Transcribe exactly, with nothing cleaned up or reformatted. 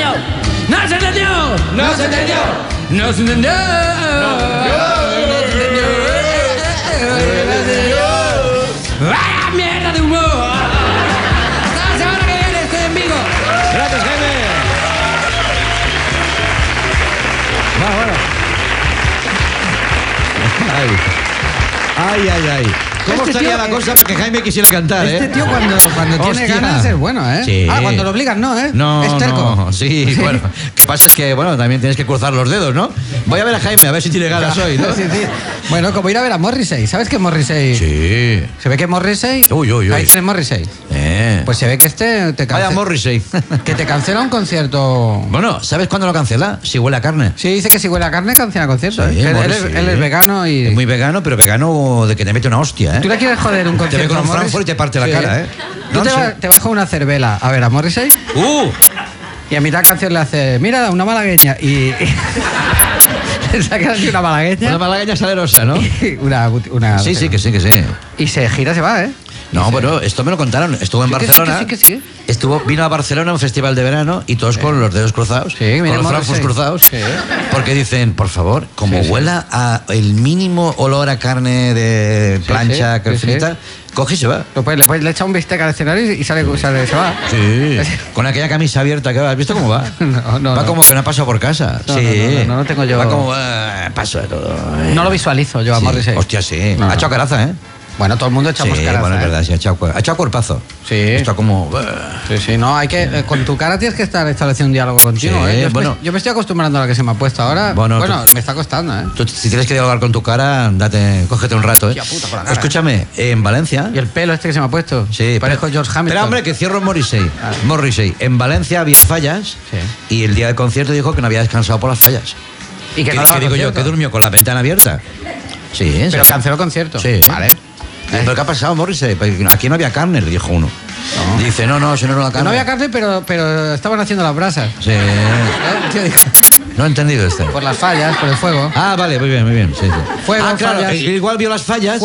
entendió. No se entendió. No se entendió. No se entendió. ¡Vaya mierda de humor! ¡Hasta la semana que viene! Estoy en Vigo. Gracias, Jaime. Bueno, bueno. Ay, ay, ay. ¿Cómo Este estaría tío, la eh, cosa para que Jaime quisiera cantar, Este eh? tío cuando, cuando tiene Hostia. ganas es bueno, ¿eh? Sí. Ah, cuando lo obligan no, ¿eh? No, es terco. no, sí, bueno. Lo que pasa es que, bueno, también tienes que cruzar los dedos, ¿no? Voy a ver a Jaime, a ver si tiene ganas hoy, ¿no? Sí, sí. Bueno, como ir a ver a Morrissey. ¿Sabes que Morrissey? Sí. Se ve que Morrissey... Uy, uy, uy. Ahí tienes Morrissey. Eh. Pues se ve que este te Vaya cancela... Morrissey. Que te cancela un concierto... Bueno, ¿sabes cuándo lo cancela? Si huele a carne. Sí, dice que si huele a carne cancela concierto. Sí, ¿eh? Él, él Morrissey. es, él es vegano y... Es muy vegano, pero vegano de que te mete una hostia, ¿eh? ¿Tú le quieres joder un Te ve concierto con a un Morrissey? Frankfurt y te parte la Sí. cara, ¿eh? Tú No, te, sí. va- te vas con una cervela a ver a Morrissey ¡Uh! y a mitad de canción le hace, mira, una malagueña. Y... y saca así una malagueña. Una malagueña salerosa, ¿no? y una, una- Sí, sí, que sí, que sí. Y se gira, se va, ¿eh? No, bueno, esto me lo contaron. Estuvo en Sí, que sí, Barcelona. que sí, que sí. Estuvo, vino a Barcelona a un festival de verano y todos con los dedos cruzados. Sí, con mira, los Morrissey. francos cruzados. Sí. Porque dicen, por favor, como Sí, sí. huela a el mínimo olor a carne de plancha, sí, que sí, frita, sí. coge y se va. Lo puedes- le, puedes- le echa un bistec al escenario y sale, sale se va. Sí. Con aquella camisa abierta que va. ¿Has visto cómo va? No, no, va no. como que no ha pasado por casa. No, sí. no, no, no, no tengo yo- Va como, eh, paso de todo. No lo visualizo yo a Sí. Morrissey. Hostia, sí. No, ha no. echado caraza, ¿eh? Bueno, todo el mundo echamos sí, caraza, bueno, es ¿eh? verdad, sí, ha echado, cua- ha echado cuerpazo. Sí. Está como... Sí, sí, no, hay que... eh, con tu cara tienes que estar estableciendo un diálogo contigo, Sí, ¿eh? Yo, bueno. me, yo me estoy acostumbrando a la que se me ha puesto ahora. Bueno, Bueno, tú- me está costando, ¿eh? Tú, si tienes que dialogar con tu cara, date, cógete un rato, ¿eh? Hostia puta, con la cara. Escúchame, en Valencia... Y el pelo este que se me ha puesto. Sí, Parezco pero- George Hamilton. Espera, hombre, que cierro en Morrissey. Ah. Morrissey. En Valencia había fallas Sí. y el día del concierto dijo que no había descansado por las fallas. Y que ¿Qué, no daba qué digo yo? concierto. ¿Que durmió con la ventana abierta? Sí, ¿en Pero serio? canceló concierto. Sí. Vale. ¿Pero qué ha pasado, Morrissey? Pues aquí no había carne, le dijo uno. Dice, no, no, si no era la Que carne. no había carne, pero, pero estaban haciendo las brasas. Sí. ¿Eh? El tío dijo, No he entendido este. por las fallas, por el fuego. Ah, vale, muy bien, muy bien. Sí, sí. Fuego, ah, claro, fallas. igual vio las fallas